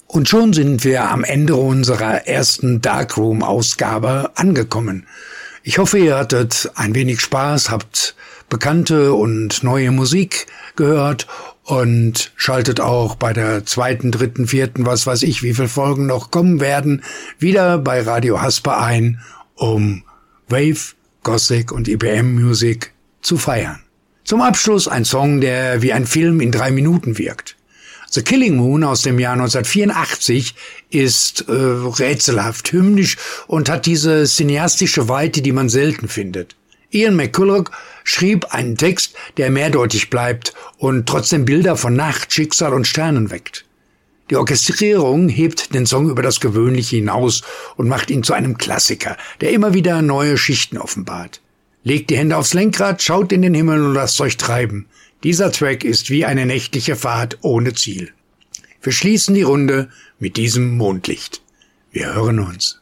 Und schon sind wir am Ende unserer ersten Darkroom-Ausgabe angekommen. Ich hoffe, ihr hattet ein wenig Spaß, habt bekannte und neue Musik gehört und schaltet auch bei der 2., 3., 4., was weiß ich, wie viele Folgen noch kommen werden, wieder bei Radio Haspe ein, um Wave, Gothic und IBM Music zu feiern. Zum Abschluss ein Song, der wie ein Film in 3 Minuten wirkt. The Killing Moon aus dem Jahr 1984 ist rätselhaft hymnisch und hat diese cineastische Weite, die man selten findet. Ian McCulloch schrieb einen Text, der mehrdeutig bleibt und trotzdem Bilder von Nacht, Schicksal und Sternen weckt. Die Orchestrierung hebt den Song über das Gewöhnliche hinaus und macht ihn zu einem Klassiker, der immer wieder neue Schichten offenbart. Legt die Hände aufs Lenkrad, schaut in den Himmel und lasst euch treiben. Dieser Track ist wie eine nächtliche Fahrt ohne Ziel. Wir schließen die Runde mit diesem Mondlicht. Wir hören uns.